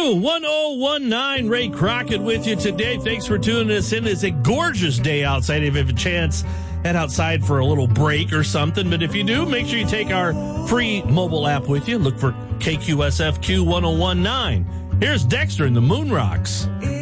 KQ1019, Ray Crockett with you today. Thanks for tuning us in. It's a gorgeous day outside. If you have a chance, head outside for a little break or something. But if you do, make sure you take our free mobile app with you. Look for KQSFQ1019. Here's Dexter and the Moon Rocks.